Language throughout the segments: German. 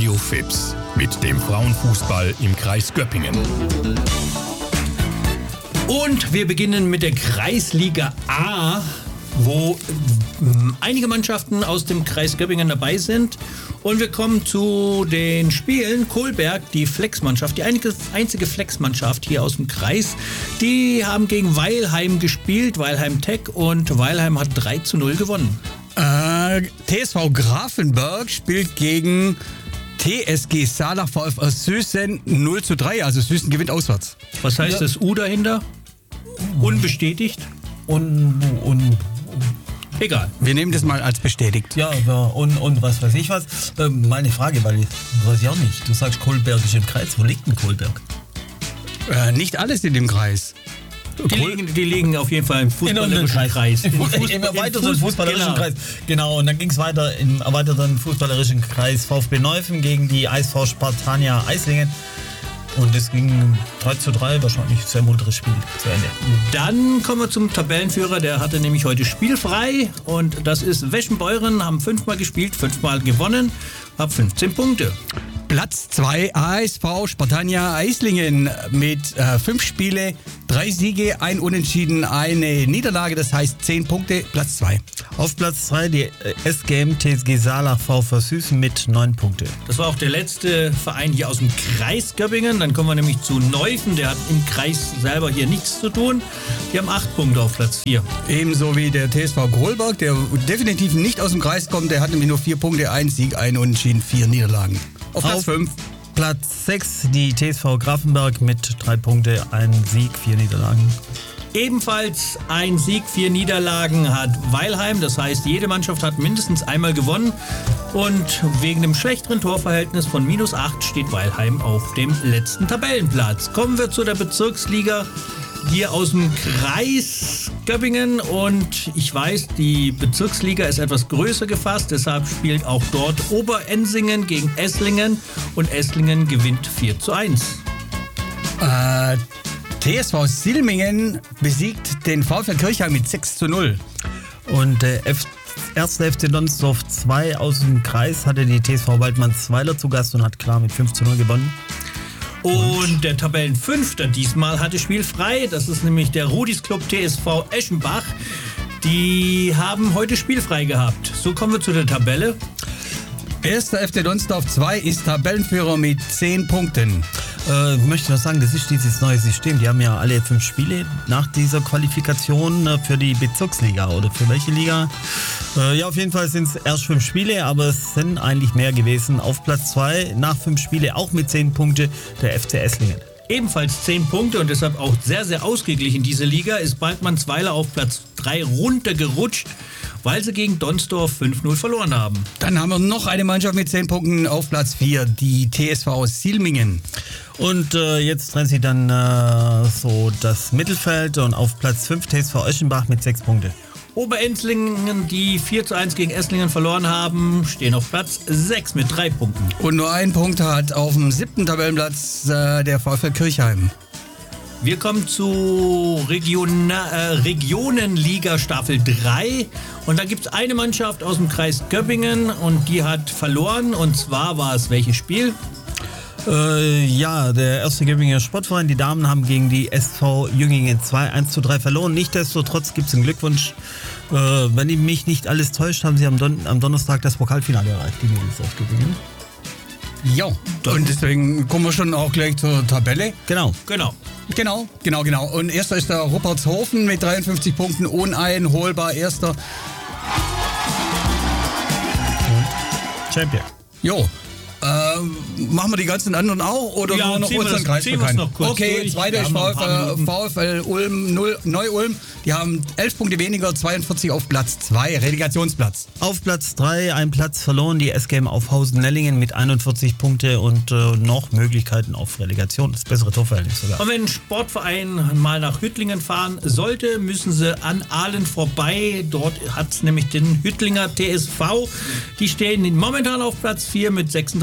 Radio FIPS mit dem Frauenfußball im Kreis Göppingen. Und wir beginnen mit der Kreisliga A, wo einige Mannschaften aus dem Kreis Göppingen dabei sind. Und wir kommen zu den Spielen. Kolberg, die Flexmannschaft, die einzige Flexmannschaft hier aus dem Kreis, die haben gegen Weilheim gespielt, Weilheim Tech, und Weilheim hat 3:0 gewonnen. TSV Grafenberg spielt gegen TSG Saalach VfR Süßen 0:3, also Süßen gewinnt auswärts. Was heißt das U dahinter? Unbestätigt? Egal. Wir nehmen das mal als bestätigt. Ja, und was weiß ich was. Meine Frage, weil ich weiß ja auch nicht. Du sagst, Kolberg ist im Kreis. Wo liegt denn Kolberg? Nicht alles in dem Kreis. Die liegen auf jeden Fall im fußballerischen Kreis. Im erweiterten fußballerischen Kreis. Genau, und dann ging es weiter im erweiterten fußballerischen Kreis VfB Neuffen gegen die ISV Spartania Eislingen. Und es ging 3:3, wahrscheinlich ein sehr munteres Spiel zu Ende. Dann kommen wir zum Tabellenführer, der hatte nämlich heute spielfrei. Und das ist Weschenbeuren, haben 5-mal gespielt, 5-mal gewonnen, haben 15 Punkte. Platz 2 ASV Spartania Eislingen mit 5 Spiele, 3 Siege, 1 Unentschieden, 1 Niederlage, das heißt 10 Punkte, Platz 2. Auf Platz 3 die SGM TSG Saalach VfR Süßen mit 9 Punkte. Das war auch der letzte Verein hier aus dem Kreis Göppingen. Dann kommen wir nämlich zu Neuffen, der hat im Kreis selber hier nichts zu tun. Die haben 8 Punkte auf Platz 4. Ebenso wie der TSV Grolberg, der definitiv nicht aus dem Kreis kommt, der hat nämlich nur 4 Punkte, 1 Sieg, 1 Unentschieden, 4 Niederlagen. Auf Platz 5. Platz 6 die TSV Grafenberg mit 3 Punkte, 1 Sieg, 4 Niederlagen. Ebenfalls 1 Sieg, 4 Niederlagen hat Weilheim. Das heißt, jede Mannschaft hat mindestens einmal gewonnen. Und wegen dem schlechteren Torverhältnis von -8 steht Weilheim auf dem letzten Tabellenplatz. Kommen wir zu der Bezirksliga hier aus dem Kreis Göppingen. Und ich weiß, die Bezirksliga ist etwas größer gefasst. Deshalb spielt auch dort Oberensingen gegen Esslingen. Und Esslingen gewinnt 4:1. TSV Silmingen besiegt den VfL Kirchheim mit 6:0. Und der erste FC Donsdorf 2 aus dem Kreis hatte die TSV Waldmannsweiler zu Gast und hat klar mit 5:0 gewonnen. Und der Tabellenfünfter diesmal hatte spielfrei. Das ist nämlich der Rudis Club TSV Eschenbach. Die haben heute spielfrei gehabt. So kommen wir zu der Tabelle. Erster FC Donsdorf 2 ist Tabellenführer mit 10 Punkten. Ich möchte noch sagen, das ist dieses neue System. Die haben ja alle 5 Spiele nach dieser Qualifikation für die Bezirksliga. Oder für welche Liga? Ja, auf jeden Fall sind es erst 5 Spiele, aber es sind eigentlich mehr gewesen. Auf Platz 2 nach 5 Spiele auch mit 10 Punkte der FC Esslingen. Ebenfalls 10 Punkte und deshalb auch sehr, sehr ausgeglichen. Diese Liga ist Waldmannsweiler auf Platz 3 runtergerutscht, weil sie gegen Donsdorf 5:0 verloren haben. Dann haben wir noch eine Mannschaft mit 10 Punkten auf Platz 4, die TSV Silmingen. Und jetzt trennt sich dann so das Mittelfeld und auf Platz 5 TSV Eschenbach mit 6 Punkte. Oberenslingen, die 4:1 gegen Esslingen verloren haben, stehen auf Platz 6 mit 3 Punkten. Und nur 1 Punkt hat auf dem 7. Tabellenplatz der VfL Kirchheim. Wir kommen zu Regionenliga Staffel 3 und da gibt es eine Mannschaft aus dem Kreis Göppingen und die hat verloren, und zwar war es welches Spiel? Ja, der erste Göppinger Sportverein, die Damen haben gegen die SV Jüngingen 2 1:3 verloren. Nichtsdestotrotz gibt es einen Glückwunsch. Wenn mich nicht alles täuscht, haben sie am Donnerstag das Pokalfinale erreicht, die Mädels aus Göppingen. Ja, und deswegen kommen wir schon auch gleich zur Tabelle. Genau. Und erster ist der Ruppertshofen mit 53 Punkten, uneinholbar erster. Champion. Jo. Machen wir die ganzen anderen auch oder Ja, nur noch ziehen wir unseren das- Kreis ziehen wir es bekannt? noch kurz Okay, durch. zweiter Wir ist haben noch ein paar VfL Ulm, Neu-Ulm. Die haben 11 Punkte weniger, 42 auf Platz 2, Relegationsplatz. Auf Platz 3 ein Platz verloren, die SGM Aufhausen-Nellingen mit 41 Punkte und noch Möglichkeiten auf Relegation. Das bessere Torverhältnis sogar. Und wenn ein Sportverein mal nach Hüttlingen fahren sollte, müssen sie an Aalen vorbei. Dort hat es nämlich den Hüttlinger TSV. Die stehen momentan auf Platz 4 mit 36 Punkten.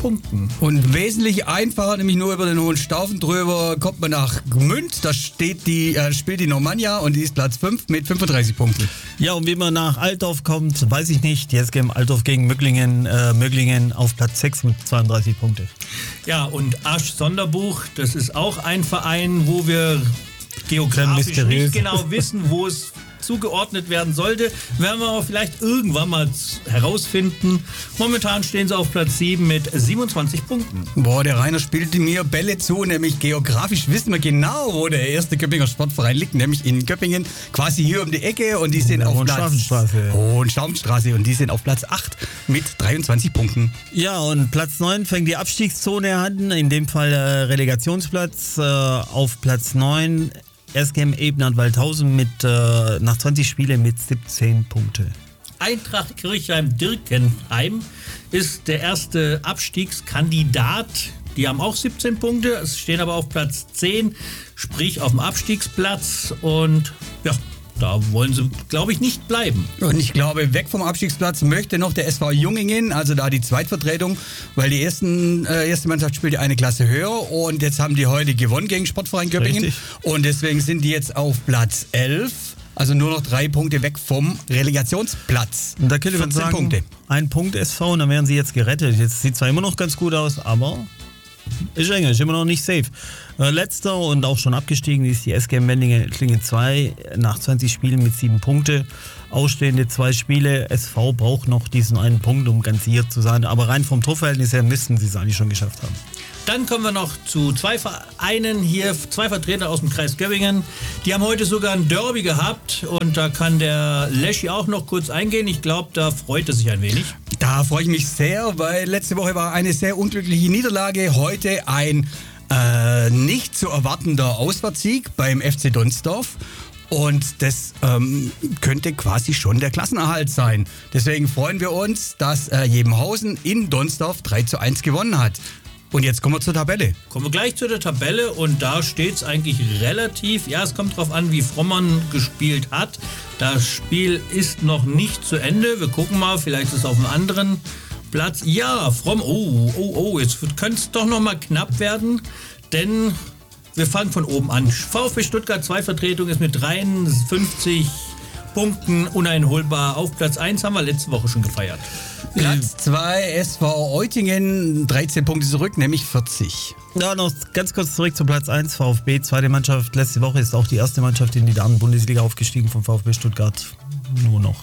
Punkten. Und wesentlich einfacher, nämlich nur über den Hohenstaufen drüber, kommt man nach Gmünd. Da spielt die Normannia und die ist Platz 5 mit 35 Punkten. Ja, und wie man nach Altdorf kommt, weiß ich nicht. Jetzt gehen Altdorf gegen Möglingen. Möglingen auf Platz 6 mit 32 Punkte. Ja, und Asch Sonderbuch, das ist auch ein Verein, wo wir geografisch nicht genau wissen, wo es zugeordnet werden sollte. Werden wir aber vielleicht irgendwann mal herausfinden. Momentan stehen sie auf Platz 7 mit 27 Punkten. Boah, der Rainer spielte mir Bälle zu, nämlich geografisch wissen wir genau, wo der erste Göppinger Sportverein liegt, nämlich in Göppingen, quasi hier um die Ecke und die sind auf Platz Hohenstaufenstraße und die sind auf Platz 8 mit 23 Punkten. Ja, und Platz 9 fängt die Abstiegszone an, in dem Fall Relegationsplatz auf Platz 9. SGM Ebnat-Waldhausen mit nach 20 Spielen mit 17 Punkte. Eintracht Kirchheim-Dirkenheim ist der erste Abstiegskandidat. Die haben auch 17 Punkte, stehen aber auf Platz 10, sprich auf dem Abstiegsplatz. Und ja, da wollen sie, glaube ich, nicht bleiben. Und ich glaube, weg vom Abstiegsplatz möchte noch der SV Jungingen, also da die Zweitvertretung, weil die erste Mannschaft spielt ja eine Klasse höher und jetzt haben die heute gewonnen gegen Sportverein Göppingen. Richtig. Und deswegen sind die jetzt auf Platz 11, also nur noch 3 Punkte weg vom Relegationsplatz. Und da könnte man sagen, Punkte. Ein Punkt SV und dann wären sie jetzt gerettet. Jetzt sieht zwar immer noch ganz gut aus, aber ist eng, ist immer noch nicht safe. Letzter und auch schon abgestiegen ist die SGM Mendingen 2 nach 20 Spielen mit 7 Punkte. Ausstehende 2 Spiele. SV braucht noch diesen einen Punkt, um ganz sicher zu sein. Aber rein vom Torverhältnis her müssten sie es eigentlich schon geschafft haben. Dann kommen wir noch zu 2 Vereinen hier, 2 Vertreter aus dem Kreis Göppingen. Die haben heute sogar ein Derby gehabt und da kann der Leschi auch noch kurz eingehen. Ich glaube, da freut er sich ein wenig. Da freue ich mich sehr, weil letzte Woche war eine sehr unglückliche Niederlage. Heute ein nicht zu erwartender Auswärtssieg beim FC Donsdorf. Und das könnte quasi schon der Klassenerhalt sein. Deswegen freuen wir uns, dass Jebenhausen in Donsdorf 3:1 gewonnen hat. Und jetzt kommen wir zur Tabelle. Kommen wir gleich zu der Tabelle und da steht es eigentlich relativ, ja, es kommt drauf an, wie Frommern gespielt hat. Das Spiel ist noch nicht zu Ende. Wir gucken mal, vielleicht ist es auf einem anderen Platz. Ja, jetzt könnte es doch noch mal knapp werden, denn wir fangen von oben an. VfB Stuttgart 2 Vertretung ist mit 53 Punkten uneinholbar. Auf Platz 1 haben wir letzte Woche schon gefeiert. Platz 2 SV Eutingen, 13 Punkte zurück, nämlich 40. Ja, noch ganz kurz zurück zu Platz 1, VfB, zweite Mannschaft. Letzte Woche ist auch die erste Mannschaft in die Damen-Bundesliga aufgestiegen vom VfB Stuttgart. Nur noch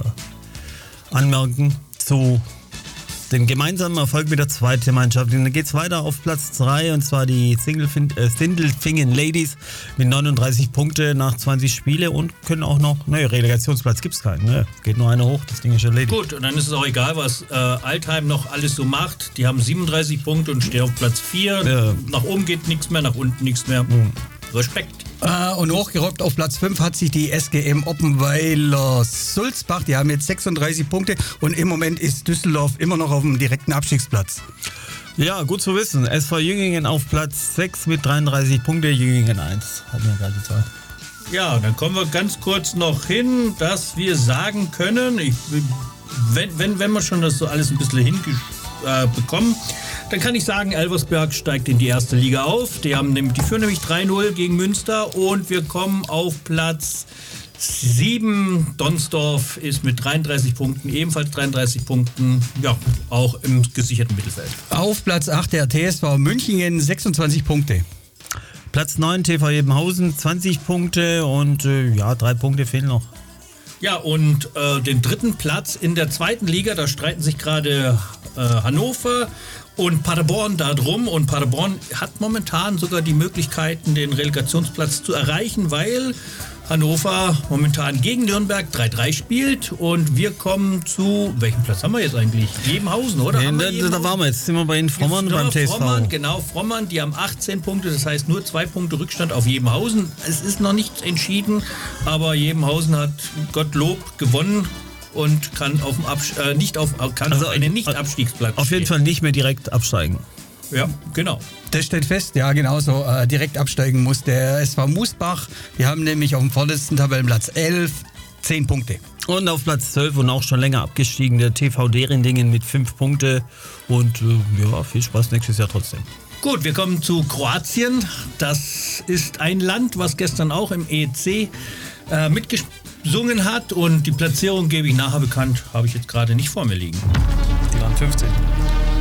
anmerken zu den gemeinsamen Erfolg mit der zweiten Mannschaft. Und dann geht es weiter auf Platz 3 und zwar die Sindelfingen Ladies mit 39 Punkte nach 20 Spiele und können auch noch, Relegationsplatz gibt es keinen, ne? Geht nur einer hoch, das Ding ist schon erledigt. Gut, und dann ist es auch egal, was Altheim noch alles so macht. Die haben 37 Punkte und stehen auf Platz 4. Ja. Nach oben geht nichts mehr, nach unten nichts mehr. Respekt. Und hochgerockt auf Platz 5 hat sich die SGM Oppenweiler Sulzbach. Die haben jetzt 36 Punkte und im Moment ist Düsseldorf immer noch auf dem direkten Abstiegsplatz. Ja, gut zu wissen. SV Jüngingen auf Platz 6 mit 33 Punkte, Jüngingen 1. Hat mir gerade gesagt. Ja, dann kommen wir ganz kurz noch hin, dass wir sagen können, wenn wir schon das so alles ein bisschen hinbekommen, dann kann ich sagen, Elversberg steigt in die erste Liga auf. Die führen nämlich 3:0 gegen Münster und wir kommen auf Platz 7. Donsdorf ist mit 33 Punkten, ebenfalls 33 Punkten, ja, auch im gesicherten Mittelfeld. Auf Platz 8 der TSV Münchingen, 26 Punkte. Platz 9 TV Jebenhausen, 20 Punkte und 3 Punkte fehlen noch. Ja, und den 3. Platz in der 2. Liga, da streiten sich gerade Hannover und Paderborn da drum. Und Paderborn hat momentan sogar die Möglichkeiten, den Relegationsplatz zu erreichen, weil Hannover momentan gegen Nürnberg 3:3 spielt und wir kommen zu, welchen Platz haben wir jetzt eigentlich? Jebenhausen, oder? Da waren wir jetzt, sind wir bei den Frommern beim TSV. Frommern, die haben 18 Punkte, das heißt nur 2 Punkte Rückstand auf Jebenhausen. Es ist noch nichts entschieden, aber Jebenhausen hat Gottlob gewonnen und kann auf einen Nicht-Abstiegsplatz auf jeden Fall nicht mehr direkt absteigen. Ja, genau. Das steht fest, ja, genauso. Direkt absteigen muss der SV Musbach. Die haben nämlich auf dem vorletzten Tabellenplatz 11 10 Punkte. Und auf Platz 12 und auch schon länger abgestiegen, der TV Derendingen mit 5 Punkte. Und ja, viel Spaß nächstes Jahr trotzdem. Gut, wir kommen zu Kroatien. Das ist ein Land, was gestern auch im EC mitgesungen hat. Und die Platzierung gebe ich nachher bekannt, habe ich jetzt gerade nicht vor mir liegen. Die waren 15.